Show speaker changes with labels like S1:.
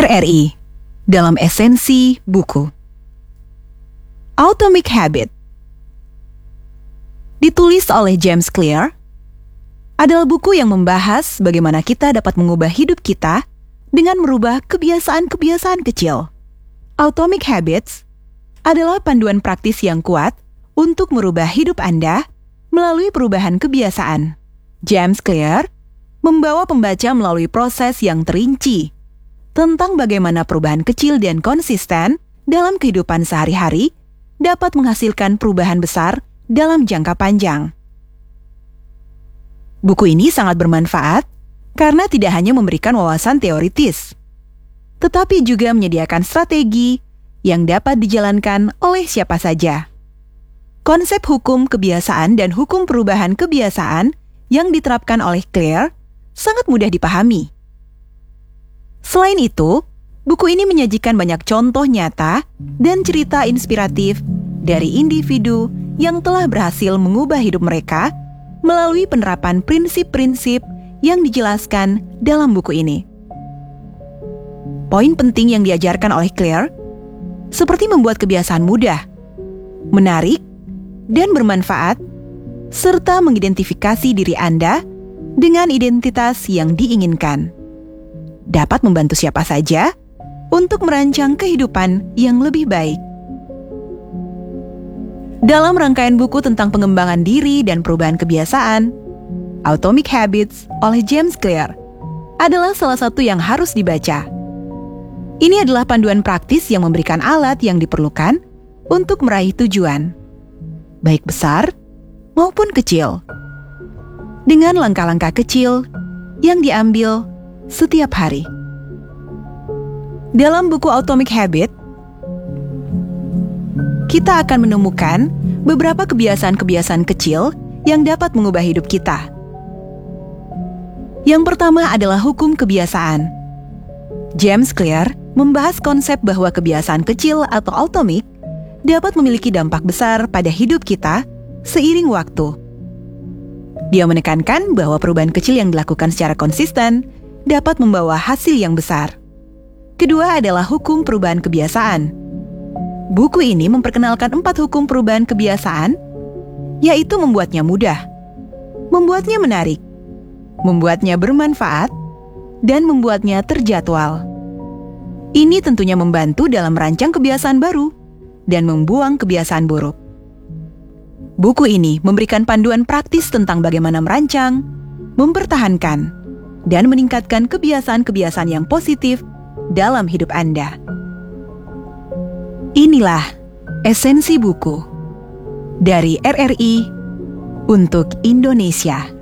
S1: RRI dalam esensi buku. Atomic Habit ditulis oleh James Clear, adalah buku yang membahas bagaimana kita dapat mengubah hidup kita dengan merubah kebiasaan-kebiasaan kecil. Atomic Habits adalah panduan praktis yang kuat untuk merubah hidup Anda melalui perubahan kebiasaan. James Clear membawa pembaca melalui proses yang terinci tentang bagaimana perubahan kecil dan konsisten dalam kehidupan sehari-hari dapat menghasilkan perubahan besar dalam jangka panjang. Buku ini sangat bermanfaat karena tidak hanya memberikan wawasan teoritis, tetapi juga menyediakan strategi yang dapat dijalankan oleh siapa saja. Konsep hukum kebiasaan dan hukum perubahan kebiasaan yang diterapkan oleh Clear sangat mudah dipahami. Selain itu, buku ini menyajikan banyak contoh nyata dan cerita inspiratif dari individu yang telah berhasil mengubah hidup mereka melalui penerapan prinsip-prinsip yang dijelaskan dalam buku ini. Poin penting yang diajarkan oleh Clear seperti membuat kebiasaan mudah, menarik, dan bermanfaat, serta mengidentifikasi diri Anda dengan identitas yang diinginkan. Dapat membantu siapa saja untuk merancang kehidupan yang lebih baik. Dalam rangkaian buku tentang pengembangan diri dan perubahan kebiasaan, Atomic Habits oleh James Clear adalah salah satu yang harus dibaca. Ini adalah panduan praktis yang memberikan alat yang diperlukan untuk meraih tujuan, baik besar maupun kecil, dengan langkah-langkah kecil yang diambil setiap hari. Dalam buku Atomic Habit, kita akan menemukan beberapa kebiasaan-kebiasaan kecil yang dapat mengubah hidup kita. Yang pertama adalah hukum kebiasaan. James Clear membahas konsep bahwa kebiasaan kecil atau atomic dapat memiliki dampak besar pada hidup kita seiring waktu. Dia menekankan bahwa perubahan kecil yang dilakukan secara konsisten dapat membawa hasil yang besar. Kedua adalah hukum perubahan kebiasaan. Buku ini memperkenalkan 4 hukum perubahan kebiasaan, yaitu membuatnya mudah, membuatnya menarik, membuatnya bermanfaat, dan membuatnya terjadwal. Ini tentunya membantu dalam merancang kebiasaan baru dan membuang kebiasaan buruk. Buku ini memberikan panduan praktis tentang bagaimana merancang, mempertahankan, dan meningkatkan kebiasaan-kebiasaan yang positif dalam hidup Anda. Inilah esensi buku dari RRI untuk Indonesia.